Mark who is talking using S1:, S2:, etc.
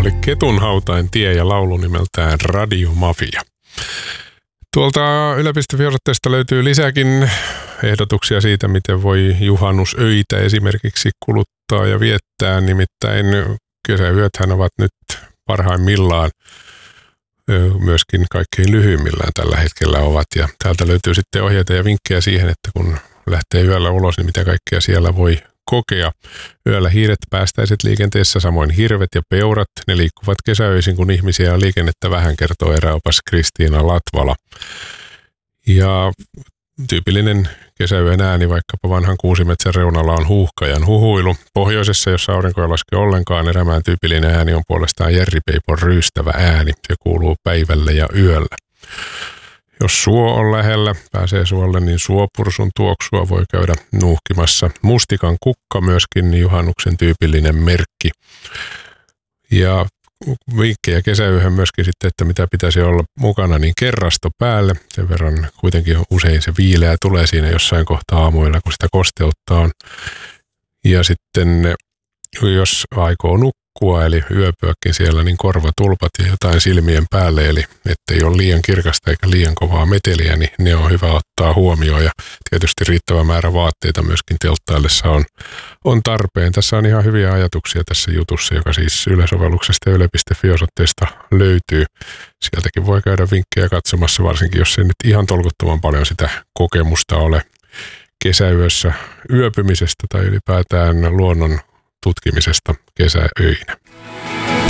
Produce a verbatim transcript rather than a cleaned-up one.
S1: oli Ketunhautain tie ja laulu nimeltään Radiomafia. Tuolta yle piste fi-osoitteesta löytyy lisääkin ehdotuksia siitä, miten voi juhannusöitä esimerkiksi kuluttaa ja viettää. Nimittäin kesäyöthän ovat nyt parhaimmillaan myöskin kaikkein lyhyimmillään tällä hetkellä ovat. Ja täältä löytyy sitten ohjeita ja vinkkejä siihen, että kun lähtee yöllä ulos, niin mitä kaikkea siellä voi kokea. Yöllä hiiret päästäiset liikenteessä, samoin hirvet ja peurat. Ne liikkuvat kesäöisin, kun ihmisiä on liikennettä vähän, kertoo eräopas Kristiina Latvala. Ja tyypillinen kesäyön ääni vaikkapa vanhan kuusimetsän reunalla on huuhkajan huhuilu. Pohjoisessa, jossa aurinko ei laske ollenkaan, erämään tyypillinen ääni on puolestaan jerripeipon ryystävä ääni. Se kuuluu päivällä ja yöllä. Jos suo on lähellä, pääsee suolle, niin suopursun tuoksua voi käydä nuuhkimassa. Mustikan kukka myöskin juhannuksen tyypillinen merkki. Ja vinkkejä kesäyöhön myöskin sitten, että mitä pitäisi olla mukana, niin kerrasto päälle. Sen verran kuitenkin usein se viileä tulee siinä jossain kohtaa aamuilla, kun sitä kosteutta on. Ja sitten jos aikoo nukkua, eli yöpyäkin siellä, niin korvatulpat ja jotain silmien päälle, eli ettei ole liian kirkasta eikä liian kovaa meteliä, niin ne on hyvä ottaa huomioon. Ja tietysti riittävä määrä vaatteita myöskin telttaillessa on, on tarpeen. Tässä on ihan hyviä ajatuksia tässä jutussa, joka siis Yle-sovelluksesta yle piste fi-osoitteesta löytyy. Sieltäkin voi käydä vinkkejä katsomassa, varsinkin jos ei nyt ihan tolkuttoman paljon sitä kokemusta ole kesäyössä yöpymisestä tai ylipäätään luonnon tutkimisesta kesäöinä.